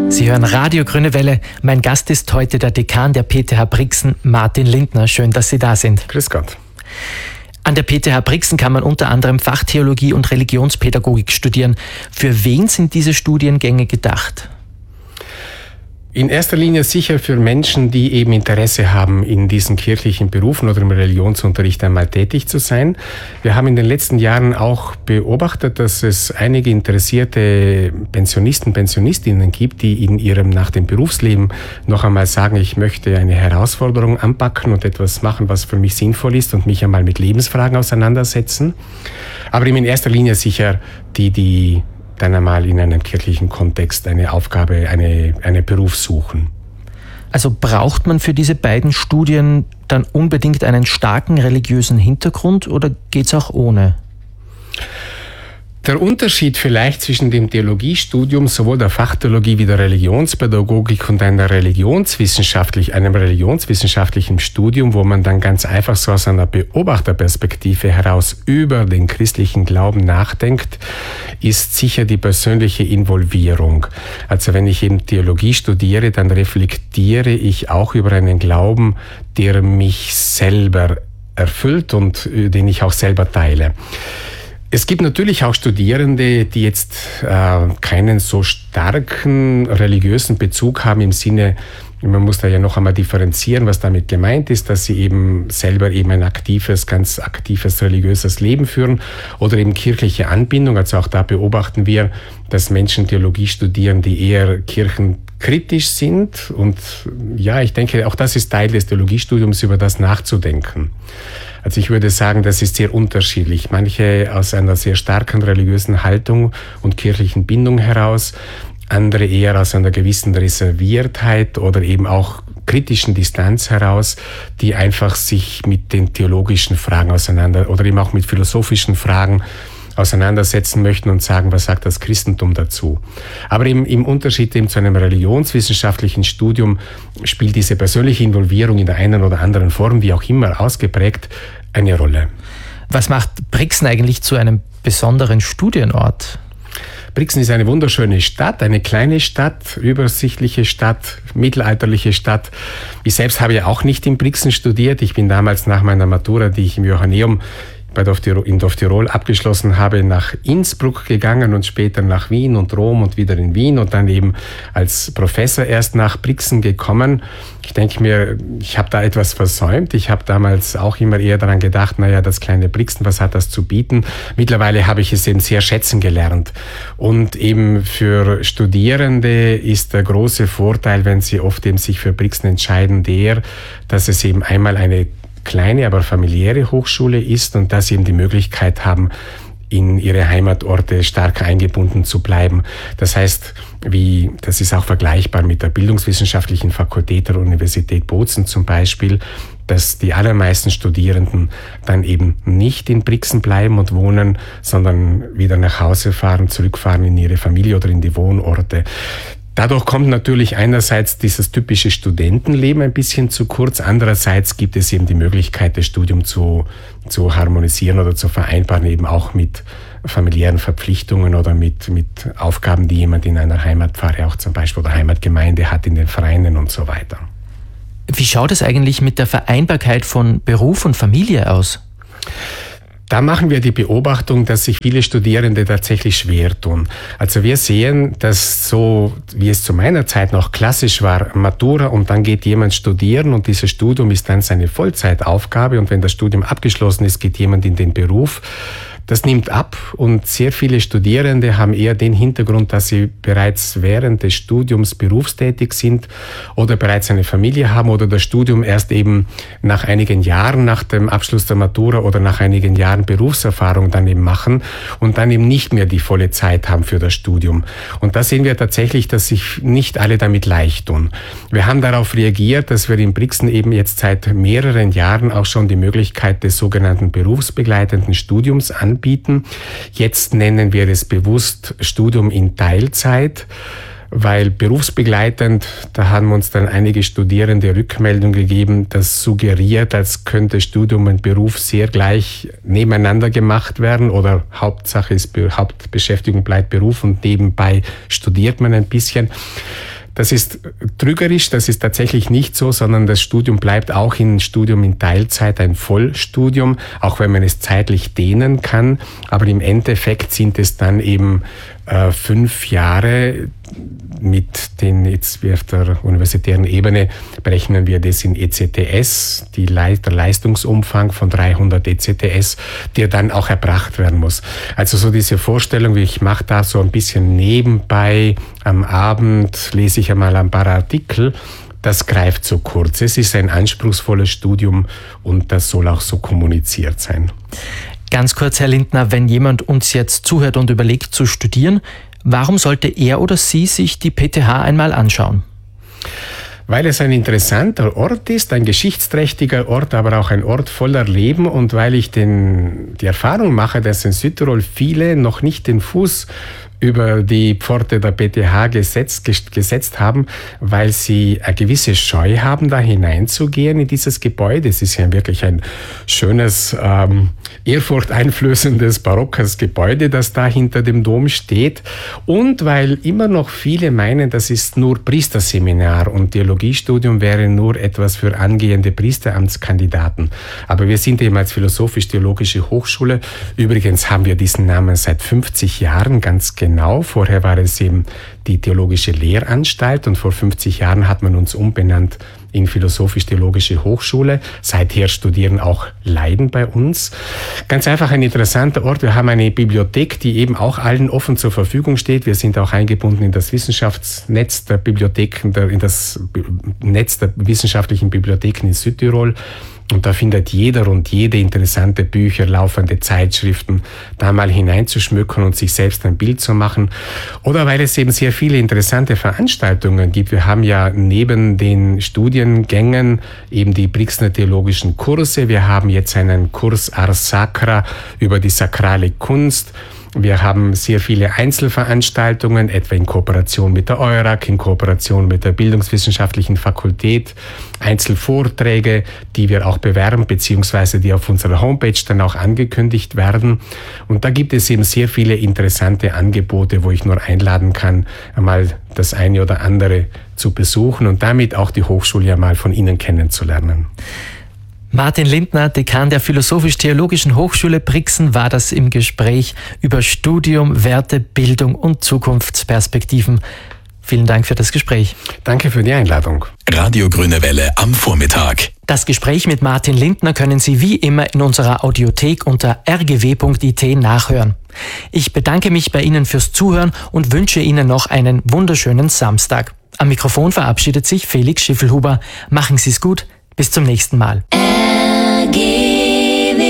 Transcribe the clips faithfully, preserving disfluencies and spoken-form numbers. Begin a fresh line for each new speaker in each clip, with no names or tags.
Sie hören Radio Grüne Welle. Mein Gast ist heute der Dekan der P T H Brixen, Martin Lindner. Schön, dass Sie da sind.
Grüß Gott.
An der P T H Brixen kann man unter anderem Fachtheologie und Religionspädagogik studieren. Für wen sind diese Studiengänge gedacht?
In erster Linie sicher für Menschen, die eben Interesse haben, in diesen kirchlichen Berufen oder im Religionsunterricht einmal tätig zu sein. Wir haben in den letzten Jahren auch beobachtet, dass es einige interessierte Pensionisten, Pensionistinnen gibt, die in ihrem nach dem Berufsleben noch einmal sagen, ich möchte eine Herausforderung anpacken und etwas machen, was für mich sinnvoll ist und mich einmal mit Lebensfragen auseinandersetzen. Aber eben in erster Linie sicher die, die dann einmal in einem kirchlichen Kontext eine Aufgabe, eine, eine Beruf suchen.
Also braucht man für diese beiden Studien dann unbedingt einen starken religiösen Hintergrund oder geht's auch ohne?
Der Unterschied vielleicht zwischen dem Theologiestudium, sowohl der Fachtheologie wie der Religionspädagogik und einer religionswissenschaftlich, einem religionswissenschaftlichen Studium, wo man dann ganz einfach so aus einer Beobachterperspektive heraus über den christlichen Glauben nachdenkt, ist sicher die persönliche Involvierung. Also wenn ich eben Theologie studiere, dann reflektiere ich auch über einen Glauben, der mich selber erfüllt und den ich auch selber teile. Es gibt natürlich auch Studierende, die jetzt äh, keinen so starken religiösen Bezug haben im Sinne, man muss da ja noch einmal differenzieren, was damit gemeint ist, dass sie eben selber eben ein aktives, ganz aktives religiöses Leben führen oder eben kirchliche Anbindung. Also auch da beobachten wir, dass Menschen Theologie studieren, die eher kirchenkritisch sind. Und ja, ich denke, auch das ist Teil des Theologiestudiums, über das nachzudenken. Also ich würde sagen, das ist sehr unterschiedlich. Manche aus einer sehr starken religiösen Haltung und kirchlichen Bindung heraus, andere eher aus einer gewissen Reserviertheit oder eben auch kritischen Distanz heraus, die einfach sich mit den theologischen Fragen auseinander oder eben auch mit philosophischen Fragen auseinandersetzen möchten und sagen, was sagt das Christentum dazu. Aber eben im Unterschied eben zu einem religionswissenschaftlichen Studium spielt diese persönliche Involvierung in der einen oder anderen Form, wie auch immer ausgeprägt, eine Rolle.
Was macht Brixen eigentlich zu einem besonderen Studienort?
Brixen ist eine wunderschöne Stadt, eine kleine Stadt, übersichtliche Stadt, mittelalterliche Stadt. Ich selbst habe ja auch nicht in Brixen studiert. Ich bin damals nach meiner Matura, die ich im Johanneum bei Dorftirol, in Dorftirol abgeschlossen habe, nach Innsbruck gegangen und später nach Wien und Rom und wieder in Wien und dann eben als Professor erst nach Brixen gekommen. Ich denke mir, ich habe da etwas versäumt. Ich habe damals auch immer eher daran gedacht, naja, das kleine Brixen, was hat das zu bieten? Mittlerweile habe ich es eben sehr schätzen gelernt. Und eben für Studierende ist der große Vorteil, wenn sie oft eben sich für Brixen entscheiden, der, dass es eben einmal eine kleine, aber familiäre Hochschule ist und dass sie eben die Möglichkeit haben, in ihre Heimatorte stark eingebunden zu bleiben. Das heißt, wie, das ist auch vergleichbar mit der Bildungswissenschaftlichen Fakultät der Universität Bozen zum Beispiel, dass die allermeisten Studierenden dann eben nicht in Brixen bleiben und wohnen, sondern wieder nach Hause fahren, zurückfahren in ihre Familie oder in die Wohnorte. Dadurch kommt natürlich einerseits dieses typische Studentenleben ein bisschen zu kurz, andererseits gibt es eben die Möglichkeit, das Studium zu, zu harmonisieren oder zu vereinbaren, eben auch mit familiären Verpflichtungen oder mit, mit Aufgaben, die jemand in einer Heimatpfarre auch zum Beispiel oder Heimatgemeinde hat, in den Vereinen und so weiter.
Wie schaut es eigentlich mit der Vereinbarkeit von Beruf und Familie aus?
Da machen wir die Beobachtung, dass sich viele Studierende tatsächlich schwer tun. Also wir sehen, dass so, wie es zu meiner Zeit noch klassisch war, Matura und dann geht jemand studieren und dieses Studium ist dann seine Vollzeitaufgabe und wenn das Studium abgeschlossen ist, geht jemand in den Beruf. Das nimmt ab und sehr viele Studierende haben eher den Hintergrund, dass sie bereits während des Studiums berufstätig sind oder bereits eine Familie haben oder das Studium erst eben nach einigen Jahren nach dem Abschluss der Matura oder nach einigen Jahren Berufserfahrung dann eben machen und dann eben nicht mehr die volle Zeit haben für das Studium. Und da sehen wir tatsächlich, dass sich nicht alle damit leicht tun. Wir haben darauf reagiert, dass wir in Brixen eben jetzt seit mehreren Jahren auch schon die Möglichkeit des sogenannten berufsbegleitenden Studiums anbieten. Anbieten. Jetzt nennen wir es bewusst Studium in Teilzeit, weil berufsbegleitend, da haben uns dann einige Studierende Rückmeldung gegeben, das suggeriert, als könnte Studium und Beruf sehr gleich nebeneinander gemacht werden oder Hauptsache ist, Hauptbeschäftigung bleibt Beruf und nebenbei studiert man ein bisschen. Das ist trügerisch, das ist tatsächlich nicht so, sondern das Studium bleibt auch ein Studium in Teilzeit, ein Vollstudium, auch wenn man es zeitlich dehnen kann. Aber im Endeffekt sind es dann eben äh, fünf Jahre. Mit den, jetzt auf der universitären Ebene berechnen wir das in E C T S, die, der Leistungsumfang von dreihundert E C T S, der dann auch erbracht werden muss. Also so diese Vorstellung, wie ich mache da so ein bisschen nebenbei, am Abend lese ich einmal ein paar Artikel, das greift zu kurz. Es ist ein anspruchsvolles Studium und das soll auch so kommuniziert sein.
Ganz kurz, Herr Lindner, wenn jemand uns jetzt zuhört und überlegt zu studieren, warum sollte er oder sie sich die P T H einmal anschauen?
Weil es ein interessanter Ort ist, ein geschichtsträchtiger Ort, aber auch ein Ort voller Leben und weil ich den, die Erfahrung mache, dass in Südtirol viele noch nicht den Fuß über die Pforte der P T H gesetzt, gesetzt haben, weil sie eine gewisse Scheu haben, da hineinzugehen in dieses Gebäude. Es ist ja wirklich ein schönes, ähm, ehrfurchteinflößendes, barockes Gebäude, das da hinter dem Dom steht. Und weil immer noch viele meinen, das ist nur Priesterseminar und Theologiestudium wäre nur etwas für angehende Priesteramtskandidaten. Aber wir sind eben als Philosophisch-Theologische Hochschule. Übrigens haben wir diesen Namen seit fünfzig Jahren, ganz genau. Genau, vorher war es eben die Theologische Lehranstalt und vor fünfzig Jahren hat man uns umbenannt in Philosophisch-Theologische Hochschule. Seither studieren auch Laien bei uns. Ganz einfach ein interessanter Ort. Wir haben eine Bibliothek, die eben auch allen offen zur Verfügung steht. Wir sind auch eingebunden in das Wissenschaftsnetz der Bibliotheken, in das Netz der wissenschaftlichen Bibliotheken in Südtirol. Und da findet jeder und jede interessante Bücher, laufende Zeitschriften, da mal hineinzuschmücken und sich selbst ein Bild zu machen. Oder weil es eben sehr viele interessante Veranstaltungen gibt. Wir haben ja neben den Studiengängen eben die Brixner theologischen Kurse. Wir haben jetzt einen Kurs Ars Sacra über die sakrale Kunst. Wir haben sehr viele Einzelveranstaltungen, etwa in Kooperation mit der EURAG, in Kooperation mit der Bildungswissenschaftlichen Fakultät, Einzelvorträge, die wir auch bewerben, beziehungsweise die auf unserer Homepage dann auch angekündigt werden. Und da gibt es eben sehr viele interessante Angebote, wo ich nur einladen kann, einmal das eine oder andere zu besuchen und damit auch die Hochschule ja mal von Ihnen kennenzulernen.
Martin Lindner, Dekan der Philosophisch-Theologischen Hochschule Brixen, war das im Gespräch über Studium, Werte, Bildung und Zukunftsperspektiven. Vielen Dank für das Gespräch.
Danke für die Einladung.
Radio Grüne Welle am Vormittag.
Das Gespräch mit Martin Lindner können Sie wie immer in unserer Audiothek unter r g w punkt i t nachhören. Ich bedanke mich bei Ihnen fürs Zuhören und wünsche Ihnen noch einen wunderschönen Samstag. Am Mikrofon verabschiedet sich Felix Schiffelhuber. Machen Sie es gut. Bis zum nächsten Mal.
R G W.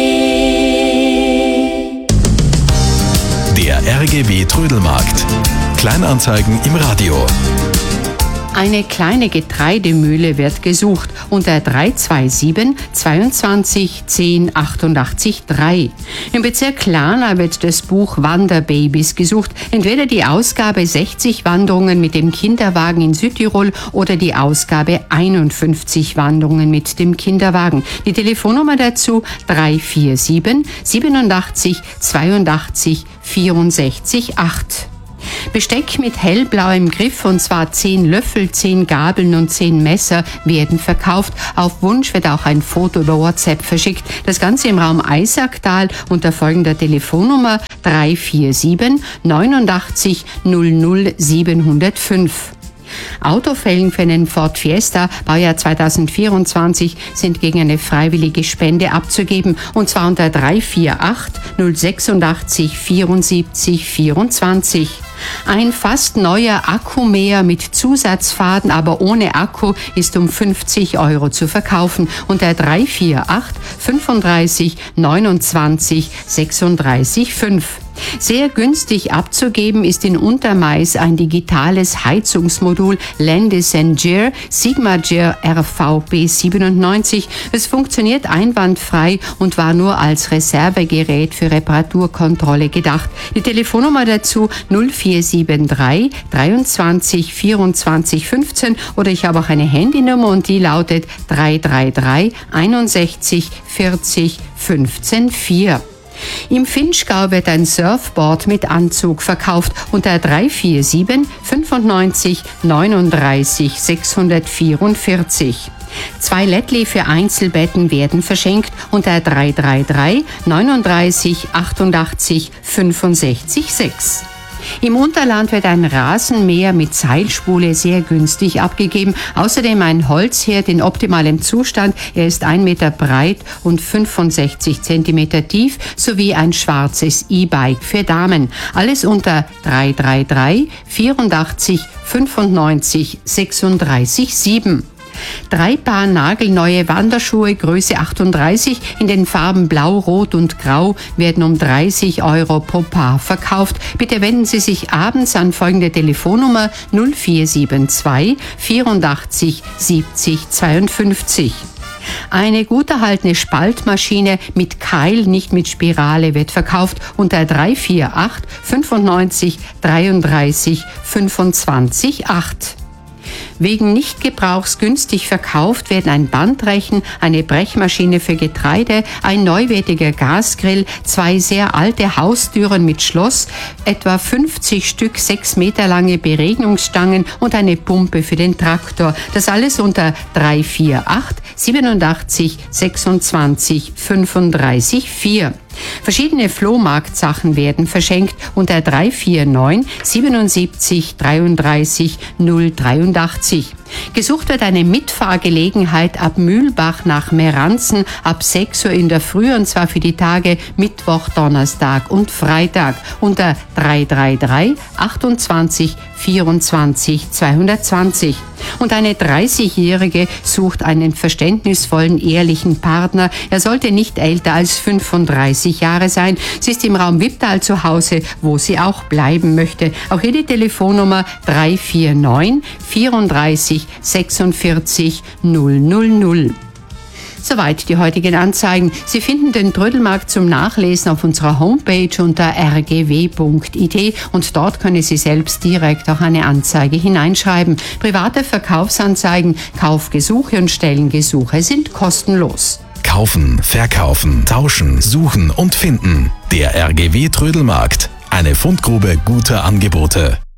Der R G W Trödelmarkt. Kleinanzeigen im Radio.
Eine kleine Getreidemühle wird gesucht unter drei zwei sieben, zweiundzwanzig, zehn, achtundachtzig, drei. Im Bezirk Klana wird das Buch Wanderbabys gesucht. Entweder die Ausgabe sechzig Wanderungen mit dem Kinderwagen in Südtirol oder die Ausgabe einundfünfzig Wanderungen mit dem Kinderwagen. Die Telefonnummer dazu drei vier sieben, siebenundachtzig, zweiundachtzig, vierundsechzig, acht. Besteck mit hellblauem Griff, und zwar zehn Löffel, zehn Gabeln und zehn Messer werden verkauft. Auf Wunsch wird auch ein Foto über WhatsApp verschickt. Das Ganze im Raum Eisacktal unter folgender Telefonnummer drei vier sieben, neunundachtzig, null null, siebenhundertfünf. Autofelgen für einen Ford Fiesta Baujahr zweitausendvierundzwanzig sind gegen eine freiwillige Spende abzugeben, und zwar unter drei vier acht, null sechsundachtzig, vierundsiebzig, vierundzwanzig. Ein fast neuer Akkumäher mit Zusatzfaden, aber ohne Akku, ist um fünfzig Euro zu verkaufen unter drei vier acht, fünfunddreißig, neunundzwanzig, sechsunddreißig, fünf. Sehr günstig abzugeben ist in Untermais ein digitales Heizungsmodul Landis&Gyr Sigma-Gyr R V B siebenundneunzig. Es funktioniert einwandfrei und war nur als Reservegerät für Reparaturkontrolle gedacht. Die Telefonnummer dazu null vier sieben drei, dreiundzwanzig, vierundzwanzig, fünfzehn, oder ich habe auch eine Handynummer und die lautet drei drei drei, einundsechzig, vierzig, fünfzehn, vier. Im Vinschgau wird ein Surfboard mit Anzug verkauft unter drei vier sieben fünfundneunzig neununddreißig sechshundertvierundvierzig. Zwei Lättli für Einzelbetten werden verschenkt unter drei drei drei neununddreißig achtundachtzig fünfundsechzig sechs. Im Unterland wird ein Rasenmäher mit Seilspule sehr günstig abgegeben. Außerdem ein Holzherd in optimalem Zustand. Er ist ein Meter breit und fünfundsechzig Zentimeter tief sowie ein schwarzes E-Bike für Damen. Alles unter drei drei drei vierundachtzig fünfundneunzig sechsunddreißig sieben. Drei Paar nagelneue Wanderschuhe Größe achtunddreißig in den Farben Blau, Rot und Grau werden um dreißig Euro pro Paar verkauft. Bitte wenden Sie sich abends an folgende Telefonnummer null vier sieben zwei vierundachtzig siebzig zweiundfünfzig. Eine gut erhaltene Spaltmaschine mit Keil, nicht mit Spirale, wird verkauft unter drei vier acht fünfundneunzig dreiunddreißig fünfundzwanzig acht. Wegen Nichtgebrauchs günstig verkauft werden ein Bandrechen, eine Brechmaschine für Getreide, ein neuwertiger Gasgrill, zwei sehr alte Haustüren mit Schloss, etwa fünfzig Stück sechs Meter lange Beregnungsstangen und eine Pumpe für den Traktor. Das alles unter drei vier acht siebenundachtzig sechsundzwanzig fünfunddreißig vier. Verschiedene Flohmarktsachen werden verschenkt unter drei vier neun siebenundsiebzig dreiunddreißig null dreiundachtzig. Gesucht wird eine Mitfahrgelegenheit ab Mühlbach nach Meranzen ab sechs Uhr in der Früh, und zwar für die Tage Mittwoch, Donnerstag und Freitag unter drei drei drei achtundzwanzig vierundzwanzig zweihundertzwanzig. Und eine dreißigjährige sucht einen verständnisvollen, ehrlichen Partner. Er sollte nicht älter als fünfunddreißig Jahre sein. Sie ist im Raum Wipptal zu Hause, wo sie auch bleiben möchte. Auch hier die Telefonnummer drei vier neun vierunddreißig sechsundvierzig null null null. Soweit die heutigen Anzeigen. Sie finden den Trödelmarkt zum Nachlesen auf unserer Homepage unter r g w punkt i t und dort können Sie selbst direkt auch eine Anzeige hineinschreiben. Private Verkaufsanzeigen, Kaufgesuche und Stellengesuche sind kostenlos.
Kaufen, verkaufen, tauschen, suchen und finden. Der R G W Trödelmarkt. Eine Fundgrube guter Angebote.